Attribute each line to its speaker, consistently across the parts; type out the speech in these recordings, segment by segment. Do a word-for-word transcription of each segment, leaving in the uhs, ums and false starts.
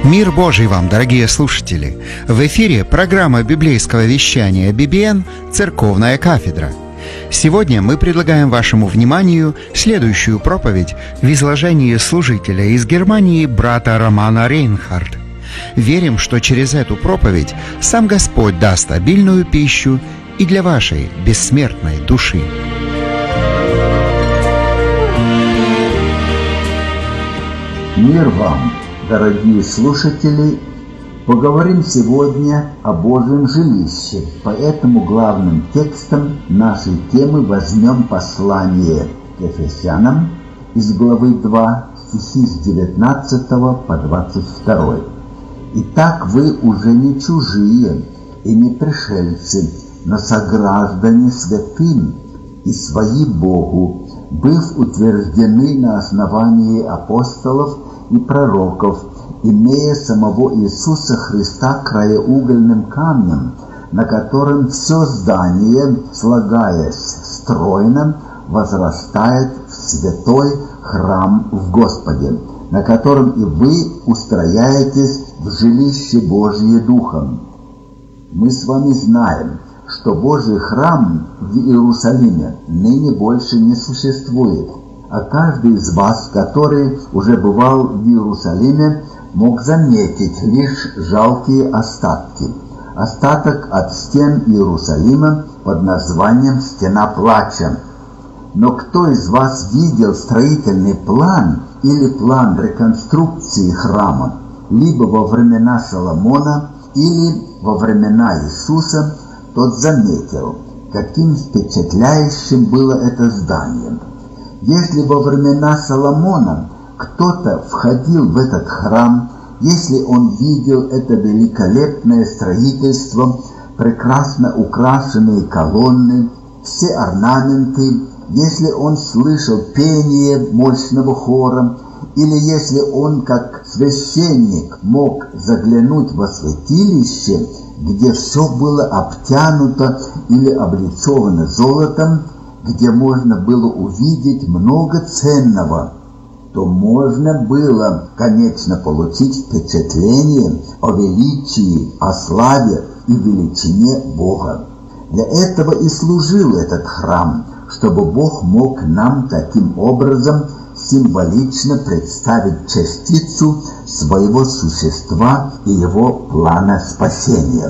Speaker 1: Мир Божий вам, дорогие слушатели! В эфире программа библейского вещания би би эн «Церковная кафедра». Сегодня мы предлагаем вашему вниманию следующую проповедь в изложении служителя из Германии брата Романа Рейнхард. Верим, что через эту проповедь сам Господь даст обильную пищу и для вашей бессмертной души.
Speaker 2: Мир вам, дорогие слушатели! Поговорим сегодня о Божьем жилище, поэтому главным текстом нашей темы возьмем послание к Ефесянам из главы два, стихи с девятнадцатого по двадцать второй. «Итак, вы уже не чужие и не пришельцы, но сограждане святым и свои Богу, быв утверждены на основании апостолов и пророков, имея самого Иисуса Христа краеугольным камнем, на котором все здание, слагаясь стройно, возрастает в святой храм в Господе, на котором и вы устрояетесь в жилище Божие Духом». Мы с вами знаем, что Божий храм в Иерусалиме ныне больше не существует, а каждый из вас, который уже бывал в Иерусалиме, мог заметить лишь жалкие остатки. Остаток от стен Иерусалима под названием «Стена плача». Но кто из вас видел строительный план или план реконструкции храма, либо во времена Соломона, или во времена Иисуса, тот заметил, каким впечатляющим было это здание. Если во времена Соломона кто-то входил в этот храм, если он видел это великолепное строительство, прекрасно украшенные колонны, все орнаменты, если он слышал пение мощного хора, или если он, как священник, мог заглянуть во святилище, где все было обтянуто или облицовано золотом, где можно было увидеть много ценного, то можно было, конечно, получить впечатление о величии, о славе и величине Бога. Для этого и служил этот храм, чтобы Бог мог нам таким образом символично представить частицу своего существа и его плана спасения.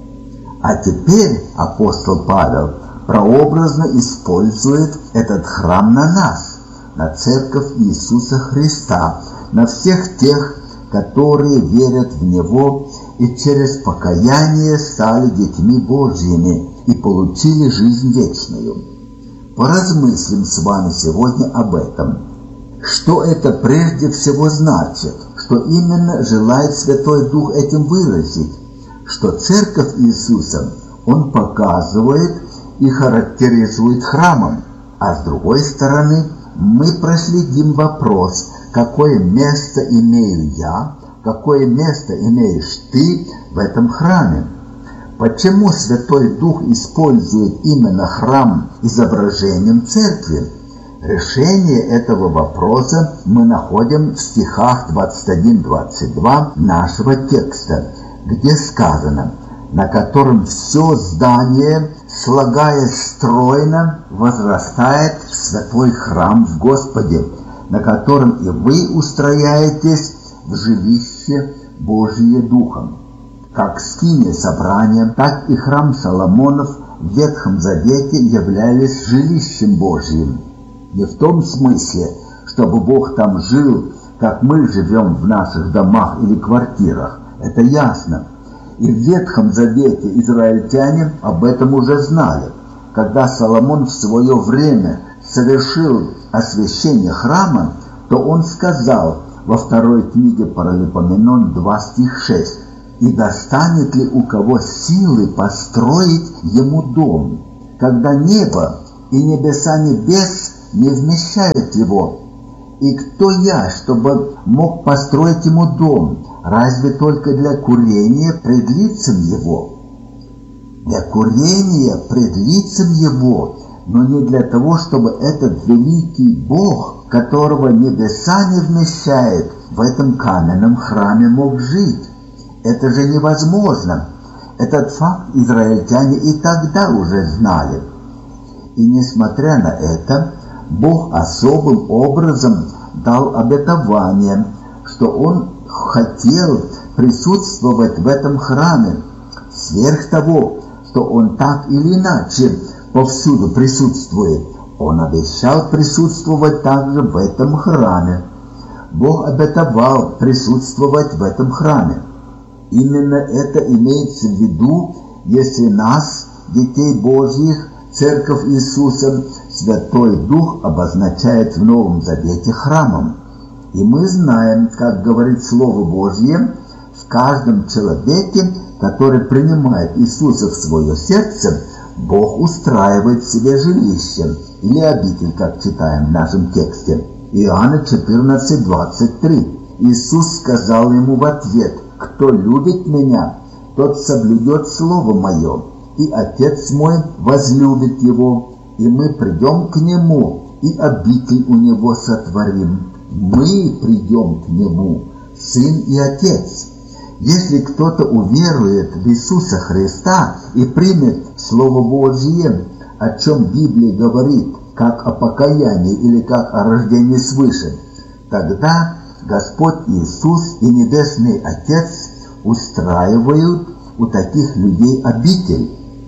Speaker 2: А теперь апостол Павел прообразно использует этот храм на нас, на церковь Иисуса Христа, на всех тех, которые верят в Него и через покаяние стали детьми Божьими и получили жизнь вечную. Поразмыслим с вами сегодня об этом. Что это прежде всего значит? Что именно желает Святой Дух этим выразить? Что церковь Иисуса Он показывает и характеризует храмом, а с другой стороны мы проследим вопрос, какое место имею я, какое место имеешь ты в этом храме. Почему Святой Дух использует именно храм изображением церкви? Решение этого вопроса мы находим в стихах двадцать один двадцать два нашего текста, где сказано: «На котором все здание, слагаясь стройно, возрастает в святой храм в Господе, на котором и вы устрояетесь в жилище Божие Духом». Как скиния собрания, так и храм Соломонов в Ветхом Завете являлись жилищем Божьим. Не в том смысле, чтобы Бог там жил, как мы живем в наших домах или квартирах. Это ясно. И в Ветхом Завете израильтяне об этом уже знали. Когда Соломон в свое время совершил освящение храма, то он сказал во второй книге Паралипоменон два стих шесть: «И достанет ли у кого силы построить ему дом, когда небо и небеса небес не вмещают его? И кто я, чтобы мог построить ему дом, разве только для курения пред лицем его?» Для курения пред лицем его, но не для того, чтобы этот великий Бог, которого небеса не вмещает, в этом каменном храме мог жить? Это же невозможно. Этот факт израильтяне и тогда уже знали. И несмотря на это, Бог особым образом дал обетование, что Он хотел присутствовать в этом храме, сверх того, что Он так или иначе повсюду присутствует. Он обещал присутствовать также в этом храме. Бог обетовал присутствовать в этом храме. Именно это имеется в виду, если нас, детей Божьих, Церковь Иисуса, Святой Дух обозначает в Новом Завете храмом. И мы знаем, как говорит Слово Божье, в каждом человеке, который принимает Иисуса в свое сердце, Бог устраивает себе жилище, или обитель, как читаем в нашем тексте. Иоанна четырнадцать, двадцать три. Иисус сказал ему в ответ: «Кто любит Меня, тот соблюдет Слово Мое, и Отец Мой возлюбит его, и мы придем к Нему, и обитель у Него сотворим». Мы придем к Нему, Сын и Отец. Если кто-то уверует в Иисуса Христа и примет Слово Божье, о чем Библия говорит, как о покаянии или как о рождении свыше, тогда Господь Иисус и Небесный Отец устраивают у таких людей обитель.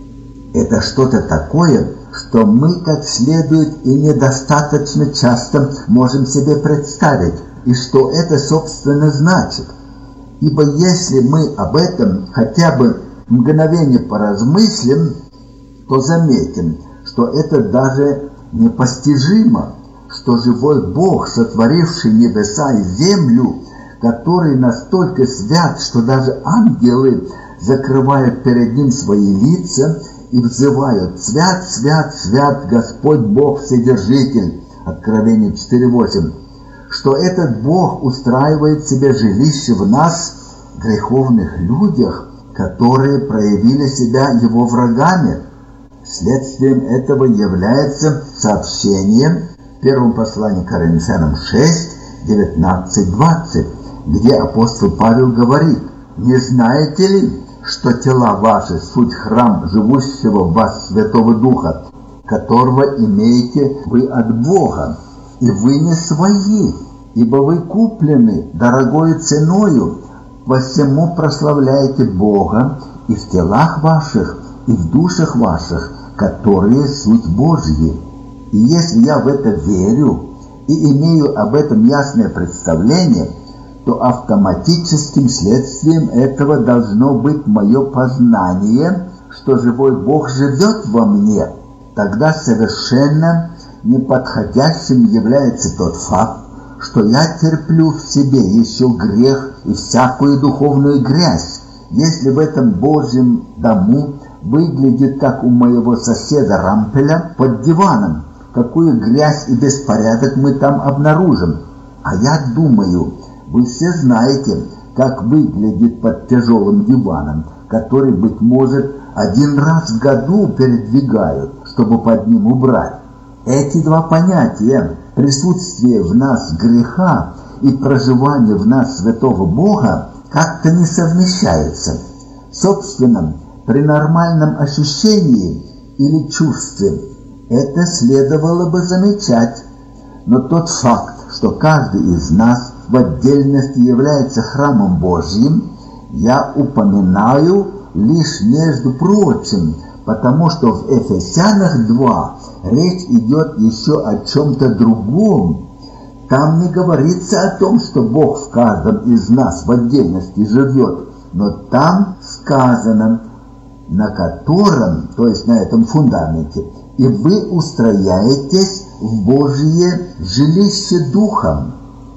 Speaker 2: Это что-то такое, что мы как следует и недостаточно часто можем себе представить, и что это, собственно, значит. Ибо если мы об этом хотя бы мгновение поразмыслим, то заметим, что это даже непостижимо, что живой Бог, сотворивший небеса и землю, который настолько свят, что даже ангелы закрывают перед Ним свои лица и взывают: «Свят, свят, свят Господь Бог Вседержитель». Откровение четыре восемь. Что этот Бог устраивает себе жилище в нас, греховных людях, которые проявили себя Его врагами. Следствием этого является сообщение в первом послании к Коринфянам шесть, девятнадцать, двадцать, где апостол Павел говорит: «Не знаете ли, что тела ваши суть храм живущего в вас Святого Духа, которого имеете вы от Бога, и вы не свои, ибо вы куплены дорогою ценою, посему прославляете Бога и в телах ваших, и в душах ваших, которые суть Божьи». И если я в это верю и имею об этом ясное представление, то автоматическим следствием этого должно быть мое познание, что живой Бог живет во мне. Тогда совершенно неподходящим является тот факт, что я терплю в себе еще грех и всякую духовную грязь. Если в этом Божьем дому выглядит, как у моего соседа Рампеля под диваном, какую грязь и беспорядок мы там обнаружим. А я думаю, вы все знаете, как выглядит под тяжелым диваном, который, быть может, один раз в году передвигают, чтобы под ним убрать. Эти два понятия, присутствие в нас греха и проживание в нас святого Бога, как-то не совмещаются. Собственно, при нормальном ощущении или чувстве это следовало бы замечать. Но тот факт, что каждый из нас в отдельности является храмом Божьим, я упоминаю лишь между прочим, потому что в Ефесянах два речь идет еще о чем-то другом. Там не говорится о том, что Бог в каждом из нас в отдельности живет, но там сказано, на котором, то есть на этом фундаменте, и вы устрояетесь в Божье жилище Духом.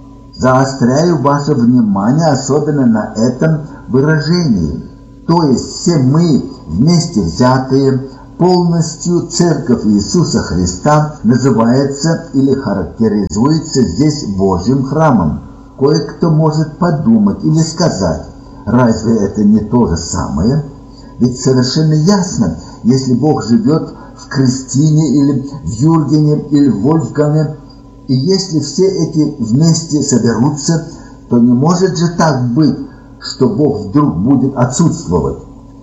Speaker 2: Заостряю ваше внимание особенно на этом выражении. То есть все мы, вместе взятые, полностью Церковь Иисуса Христа называется или характеризуется здесь Божьим храмом. Кое-кто может подумать или сказать: разве это не то же самое? Ведь совершенно ясно, если Бог живет в Кристине или в Юргене или в Вольфганге, И если все эти вместе соберутся, то не может же так быть, что Бог вдруг будет отсутствовать.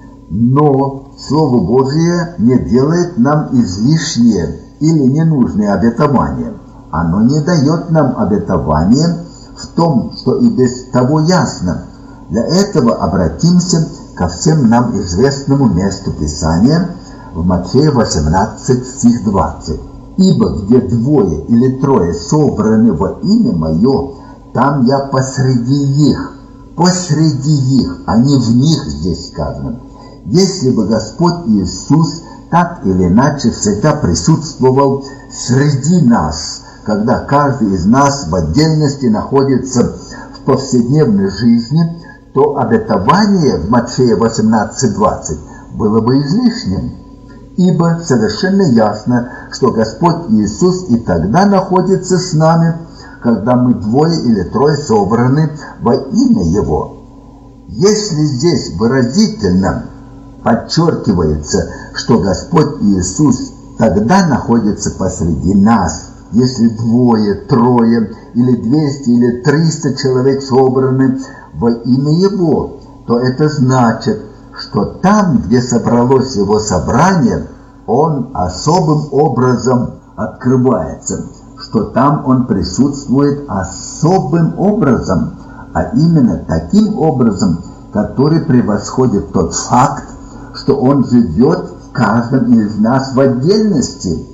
Speaker 2: Но Слово Божие не делает нам излишние или ненужные обетования. Оно не дает нам обетования в том, что и без того ясно. Для этого обратимся ко всем нам известному месту Писания в Матфея восемнадцать, стих двадцать. «Ибо где двое или трое собраны во имя Мое, там Я посреди их». Посреди их, а не в них здесь сказано. Если бы Господь Иисус так или иначе всегда присутствовал среди нас, когда каждый из нас в отдельности находится в повседневной жизни, то обетование в Матфея восемнадцать двадцать было бы излишним. Ибо совершенно ясно, что Господь Иисус и тогда находится с нами, когда мы двое или трое собраны во имя Его. Если здесь выразительно подчеркивается, что Господь Иисус тогда находится посреди нас, если двое, трое или двести или триста человек собраны во имя Его, то это значит, что там, где собралось Его собрание, Он особым образом открывается, что там Он присутствует особым образом, а именно таким образом, который превосходит тот факт, что Он живет в каждом из нас в отдельности.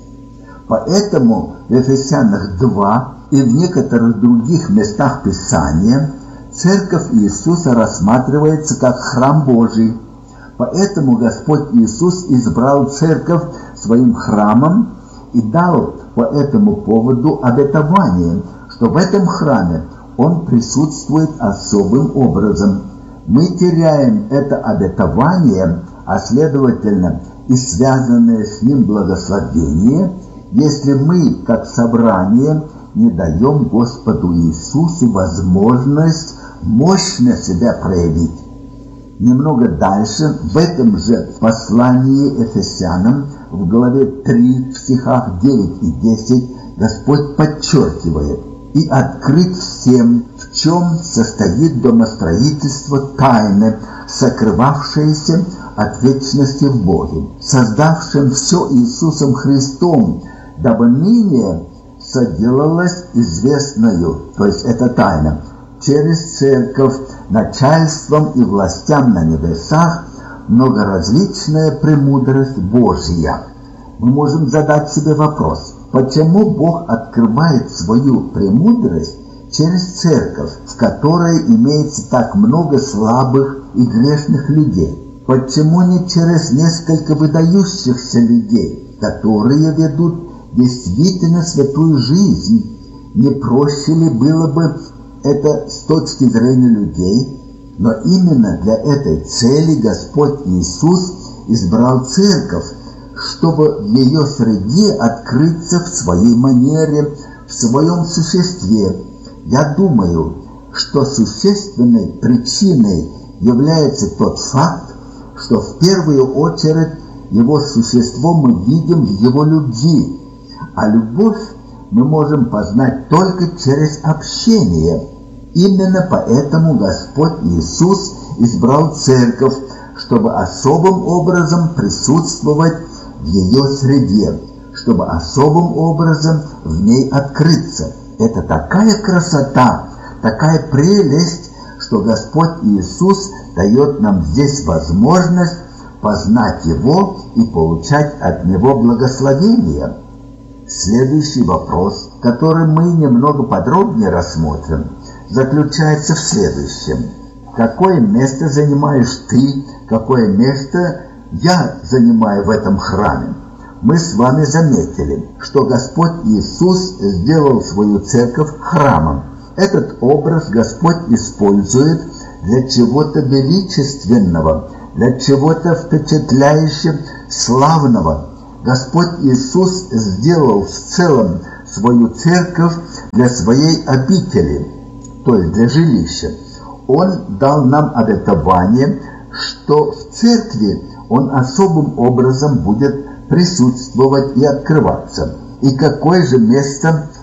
Speaker 2: Поэтому в Ефесянах два и в некоторых других местах Писания Церковь Иисуса рассматривается как храм Божий. Поэтому Господь Иисус избрал Церковь своим храмом и дал по этому поводу обетование, что в этом храме Он присутствует особым образом. Мы теряем это обетование, а следовательно и связанное с ним благословение, если мы, как собрание, не даем Господу Иисусу возможность мощно себя проявить. Немного дальше, в этом же послании Ефесянам, в главе три, в стихах девять и десять, Господь подчеркивает: «И открыть всем, в чем состоит домостроительство тайны, сокрывавшееся от вечности в Боге, создавшим все Иисусом Христом, дабы ныне соделалось известною», то есть это тайна, через Церковь, начальством и властям на небесах, многоразличная премудрость Божья. Мы можем задать себе вопрос, почему Бог открывает свою премудрость через Церковь, в которой имеется так много слабых и грешных людей? Почему не через несколько выдающихся людей, которые ведут действительно святую жизнь? Не проще ли было бы это с точки зрения людей? Но именно для этой цели Господь Иисус избрал Церковь, чтобы в ее среде открыться в своей манере, в своем существе. Я думаю, что существенной причиной является тот факт, что в первую очередь Его существо мы видим в Его любви, а любовь мы можем познать только через общение. Именно поэтому Господь Иисус избрал Церковь, чтобы особым образом присутствовать в ее среде, чтобы особым образом в ней открыться. Это такая красота, такая прелесть, что Господь Иисус дает нам здесь возможность познать Его и получать от Него благословение. Следующий вопрос, который мы немного подробнее рассмотрим, заключается в следующем. Какое место занимаешь ты, какое место я занимаю в этом храме? Мы с вами заметили, что Господь Иисус сделал свою церковь храмом. Этот образ Господь использует для чего-то величественного, для чего-то впечатляющего, славного. Господь Иисус сделал в целом свою церковь для своей обители, то есть для жилища. Он дал нам обетование, что в церкви Он особым образом будет присутствовать и открываться. И какое же место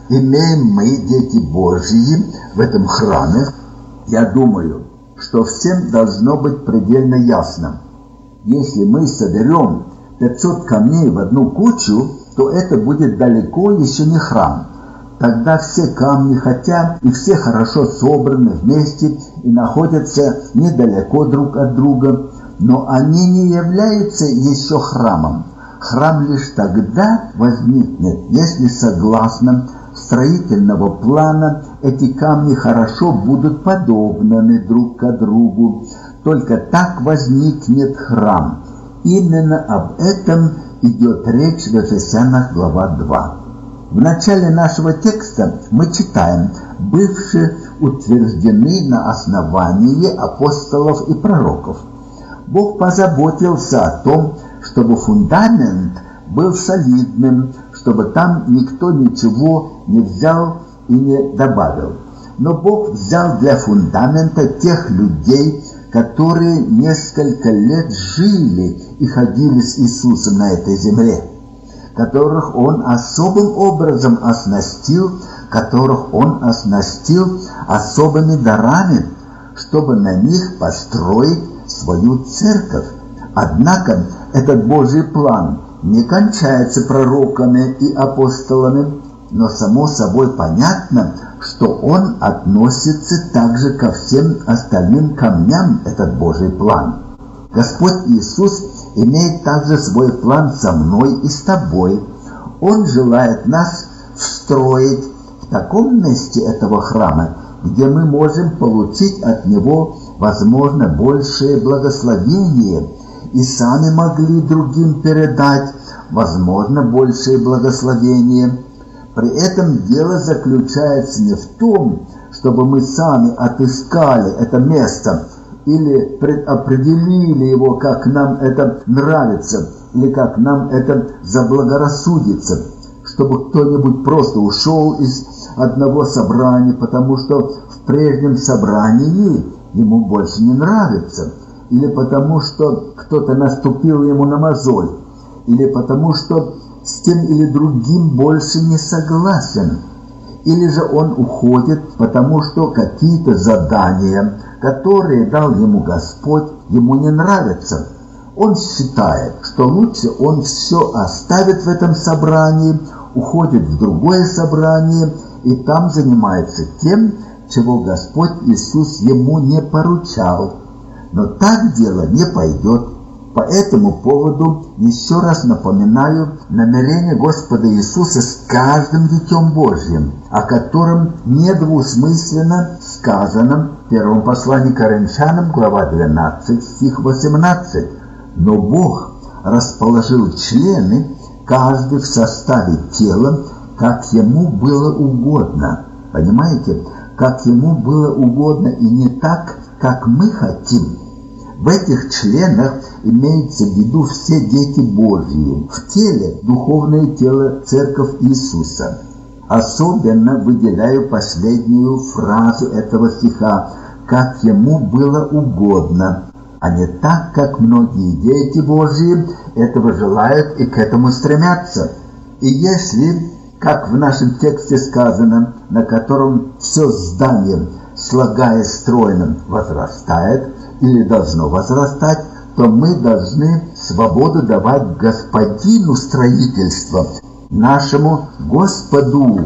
Speaker 2: имеем мы, дети Божьи, в этом храме, я думаю, что всем должно быть предельно ясно. Если мы соберем пятьсот камней в одну кучу, то это будет далеко еще не храм. Тогда все камни, хотя и все хорошо собраны вместе и находятся недалеко друг от друга, но они не являются еще храмом. Храм лишь тогда возникнет, если согласно строительного плана эти камни хорошо будут подогнаны друг к другу. Только так возникнет храм. Именно об этом идет речь в Ефесянах глава два. В начале нашего текста мы читаем: «бывшие утверждены на основании апостолов и пророков». Бог позаботился о том, чтобы фундамент был солидным, чтобы там никто ничего не взял и не добавил. Но Бог взял для фундамента тех людей, которые несколько лет жили и ходили с Иисусом на этой земле, которых Он особым образом оснастил, которых Он оснастил особыми дарами, чтобы на них построить свою церковь. Однако этот Божий план не кончается пророками и апостолами, но само собой понятно, что он относится также ко всем остальным камням, этот Божий план. Господь Иисус имеет также свой план со мной и с тобой. Он желает нас встроить в таком месте этого храма, где мы можем получить от Него, возможно, большее благословение и сами могли другим передать, возможно, большее благословение. При этом дело заключается не в том, чтобы мы сами отыскали это место или предопределили его, как нам это нравится, или как нам это заблагорассудится, чтобы кто-нибудь просто ушел из одного собрания, потому что в прежнем собрании ему больше не нравится, или потому что кто-то наступил ему на мозоль, или потому что с тем или другим больше не согласен, или же он уходит, потому что какие-то задания, которые дал ему Господь, ему не нравятся. Он считает, что лучше он все оставит в этом собрании, уходит в другое собрание и там занимается тем, чего Господь Иисус ему не поручал. Но так дело не пойдет. По этому поводу еще раз напоминаю намерение Господа Иисуса с каждым Детем Божьим, о котором недвусмысленно сказано в первом послании к Коринфянам, глава двенадцать, стих восемнадцать. «Но Бог расположил члены, каждый в составе тела, как ему было угодно». Понимаете? Как ему было угодно и не так, как мы хотим. В этих членах имеется в виду все дети Божьи, в теле духовное тело Церковь Иисуса. Особенно выделяю последнюю фразу этого стиха: «как ему было угодно», а не так, как многие дети Божьи этого желают и к этому стремятся. И если, как в нашем тексте сказано, на котором все здание, слагаясь стройно, возрастает или должно возрастать, то мы должны свободу давать Господину строительства, нашему Господу,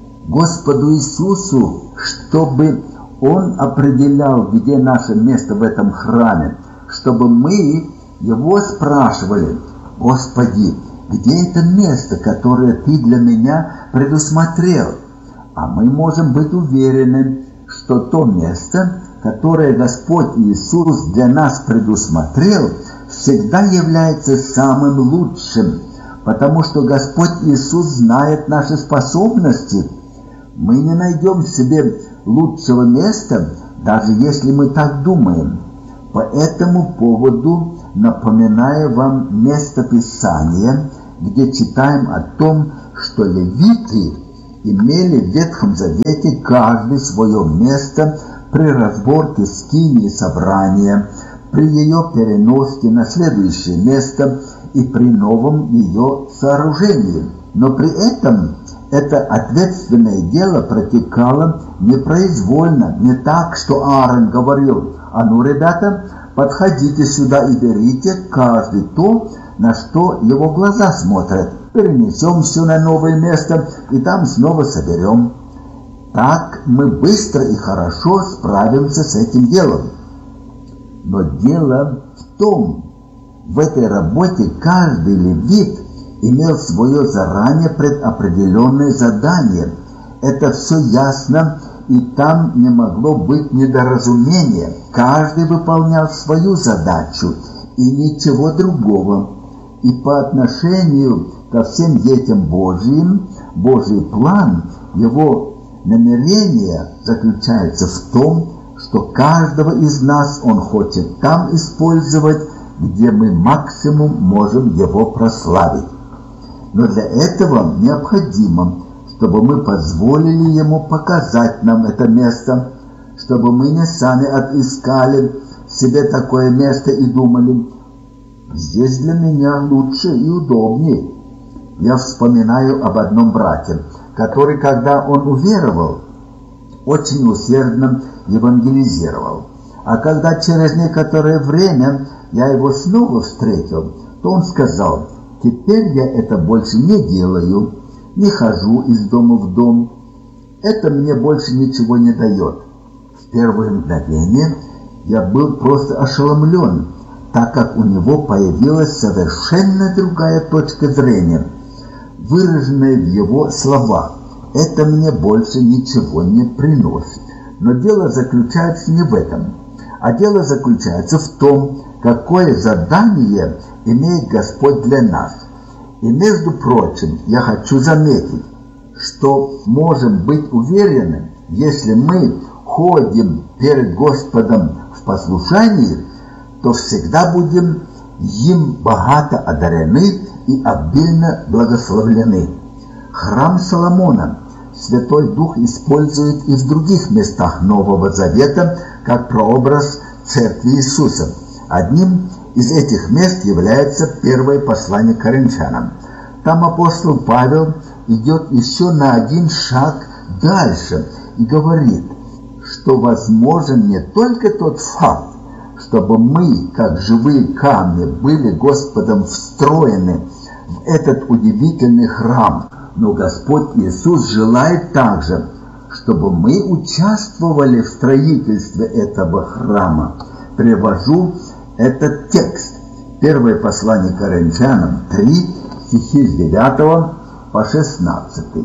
Speaker 2: Господу Иисусу, чтобы Он определял, где наше место в этом храме, чтобы мы Его спрашивали: «Господи, где это место, которое Ты для меня предусмотрел?» А мы можем быть уверены, что то место, которое Господь Иисус для нас предусмотрел, всегда является самым лучшим, потому что Господь Иисус знает наши способности. Мы не найдем в себе лучшего места, даже если мы так думаем. По этому поводу напоминаю вам место Писания, где читаем о том, что левиты имели в Ветхом Завете каждый свое место при разборке скинии собрания, при ее переноске на следующее место и при новом ее сооружении. Но при этом это ответственное дело протекало непроизвольно, не так, что Аарон говорил: «А ну, ребята, подходите сюда и берите каждый то, на что его глаза смотрят. Перенесем все на новое место и там снова соберем». Так мы быстро и хорошо справимся с этим делом. Но дело в том, в этой работе каждый левит имел свое заранее предопределенное задание. Это все ясно, и там не могло быть недоразумения. Каждый выполнял свою задачу и ничего другого. И по отношению ко всем детям Божьим, Божий план, его намерение заключается в том, что каждого из нас Он хочет там использовать, где мы максимум можем Его прославить. Но для этого необходимо, чтобы мы позволили Ему показать нам это место, чтобы мы не сами отыскали себе такое место и думали: здесь для меня лучше и удобнее. Я вспоминаю об одном брате, который, когда он уверовал, очень усердно евангелизировал. А когда через некоторое время я его снова встретил, то он сказал: теперь я это больше не делаю, не хожу из дома в дом. Это мне больше ничего не дает. В первое мгновение я был просто ошеломлен, так как у него появилась совершенно другая точка зрения, выраженная в его словах: это мне больше ничего не приносит. Но дело заключается не в этом, а дело заключается в том, какое задание имеет Господь для нас. И, между прочим, я хочу заметить, что можем быть уверены, если мы ходим перед Господом в послушании, то всегда будем им богато одарены и обильно благословлены. Храм Соломона Святой Дух использует и в других местах Нового Завета как прообраз Церкви Иисуса. Одним из этих мест является первое послание к Коринфянам. Там апостол Павел идет еще на один шаг дальше и говорит, что возможен не только тот факт, чтобы мы, как живые камни, были Господом встроены в этот удивительный храм, но Господь Иисус желает также, чтобы мы участвовали в строительстве этого храма. Привожу этот текст. Первое послание Коринфянам три, стихи с девятого по шестнадцатый.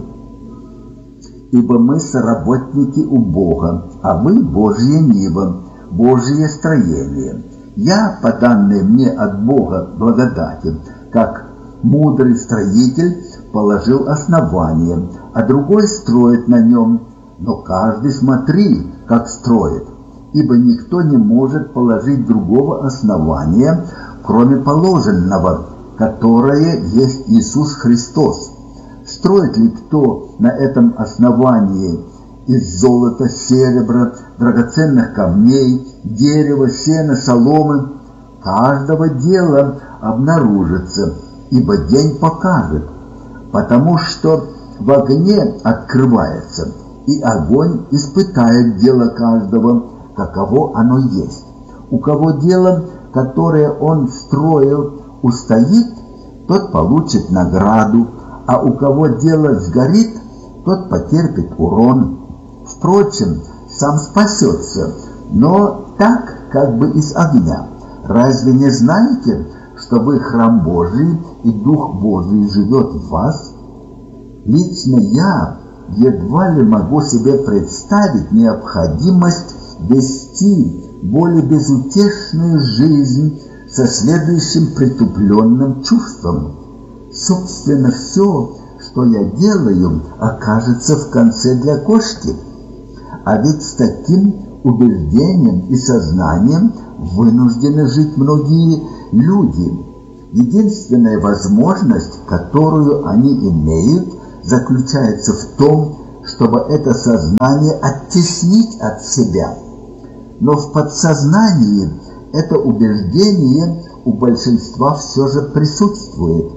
Speaker 2: «Ибо мы соработники у Бога, а вы Божье ниво, Божье строение. Я, по данной мне от Бога благодати, как мудрый строитель, положил основание, а другой строит на нем. Но каждый смотри, как строит, ибо никто не может положить другого основания, кроме положенного, которое есть Иисус Христос. Строит ли кто на этом основании из золота, серебра, драгоценных камней, дерева, сена, соломы? Каждого дела обнаружится, ибо день покажет, потому что в огне открывается, и огонь испытает дело каждого, каково оно есть. У кого дело, которое он строил, устоит, тот получит награду, а у кого дело сгорит, тот потерпит урон. Впрочем, сам спасется, но так, как бы из огня. Разве не знаете, что вы храм Божий, и Дух Божий живет в вас? Лично я едва ли могу себе представить необходимость вести более безутешную жизнь со следующим притупленным чувством. Собственно, все, что я делаю, окажется в конце для кошки. А ведь с таким убеждением и сознанием вынуждены жить многие люди. Единственная возможность, которую они имеют, заключается в том, чтобы это сознание оттеснить от себя. Но в подсознании это убеждение у большинства все же присутствует,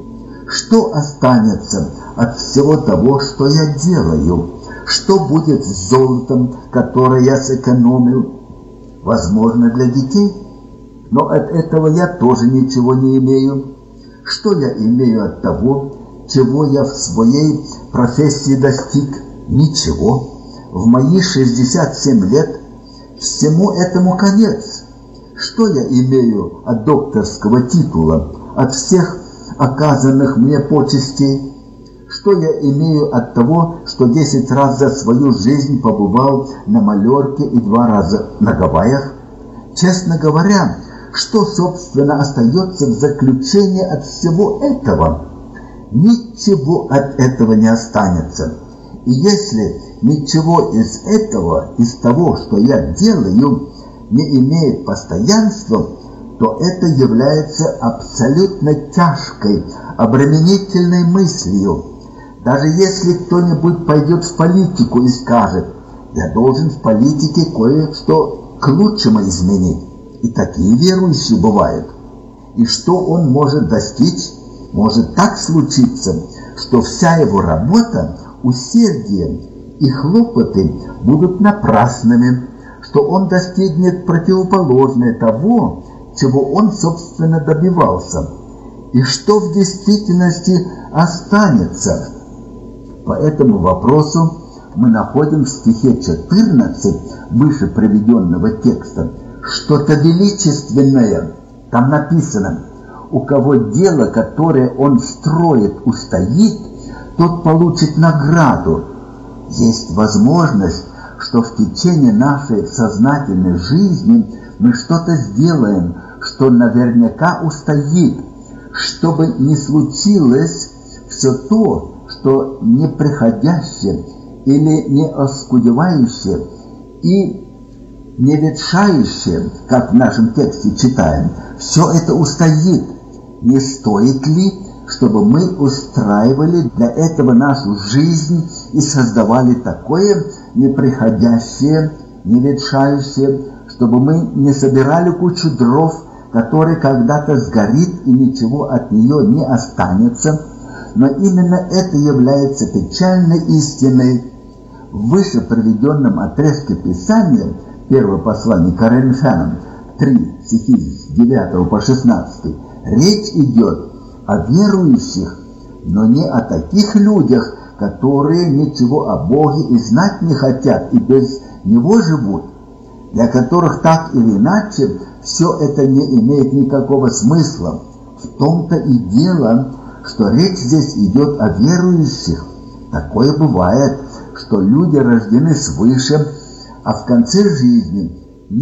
Speaker 2: что останется от всего того, что я делаю? Что будет с золотом, которое я сэкономил? Возможно, для детей, но от этого я тоже ничего не имею. Что я имею от того, чего я в своей профессии достиг? Ничего. В мои шестьдесят семь лет всему этому конец. Что я имею от докторского титула, от всех оказанных мне почестей? Что я имею от того, что десять раз за свою жизнь побывал на Малорке и два раза на Гавайях? Честно говоря, что, собственно, остается в заключение от всего этого? Ничего от этого не останется. И если ничего из этого, из того, что я делаю, не имеет постоянства, то это является абсолютно тяжкой, обременительной мыслью. Даже если кто-нибудь пойдет в политику и скажет: я должен в политике кое-что к лучшему изменить. И такие верующие бывают. И что он может достичь? Может так случиться, что вся его работа, усердие и хлопоты будут напрасными, что он достигнет противоположное того, чего он, собственно, добивался, и что в действительности останется. По этому вопросу мы находим в стихе четырнадцать выше приведенного текста что-то величественное. Там написано: у кого дело, которое он строит, устоит, тот получит награду. Есть возможность, что в течение нашей сознательной жизни мы что-то сделаем, что наверняка устоит. Что бы ни случилось, все то, что неприходящее или не оскудевающее и не ветшающее, как в нашем тексте читаем, все это устоит. Не стоит ли, чтобы мы устраивали для этого нашу жизнь и создавали такое неприходящее, не ветшающее, чтобы мы не собирали кучу дров, которые когда-то сгорит и ничего от нее не останется? Но именно это является печальной истиной. В выше приведенном отрезке Писания, первое послание Коринфянам, три стихи с девятого по шестнадцатый, речь идет о верующих, но не о таких людях, которые ничего о Боге и знать не хотят и без Него живут, для которых так или иначе все это не имеет никакого смысла. В том-то и дело, что речь здесь идет о верующих. Такое бывает, что люди рождены свыше, а в конце жизни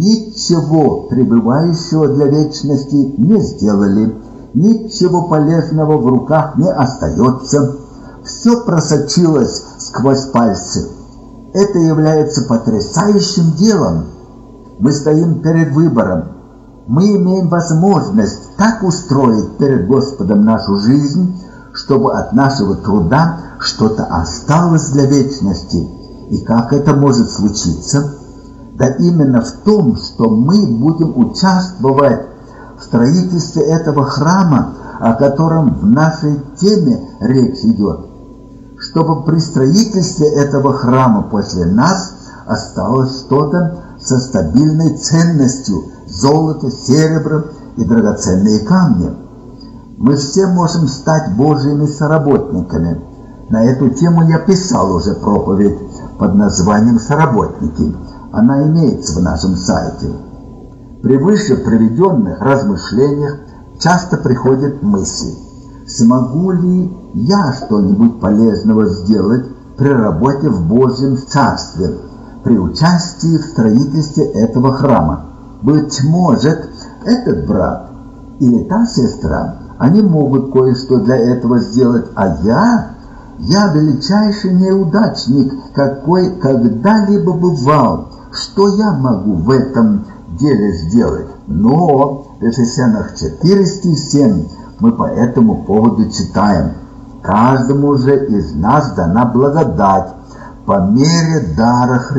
Speaker 2: ничего пребывающего для вечности не сделали, ничего полезного в руках не остается, все просочилось сквозь пальцы. Это является потрясающим делом. Мы стоим перед выбором. Мы имеем возможность так устроить перед Господом нашу жизнь, чтобы от нашего труда что-то осталось для вечности. И как это может случиться? Да именно в том, что мы будем участвовать в строительстве этого храма, о котором в нашей теме речь идет. Чтобы при строительстве этого храма после нас осталось что-то со стабильной ценностью: золото, серебро и драгоценные камни. Мы все можем стать Божьими соработниками. На эту тему я писал уже проповедь под названием «Соработники». Она имеется в нашем сайте. При выше приведенных размышлениях часто приходит мысль: смогу ли я что-нибудь полезного сделать при работе в Божьем Царстве, при участии в строительстве этого храма? Быть может, этот брат или та сестра, они могут кое-что для этого сделать, а я, я величайший неудачник, какой когда-либо бывал. Что я могу в этом деле сделать? Но в Ефесянах четыре стих семь мы по этому поводу читаем: каждому же из нас дана благодать по мере дара Христа.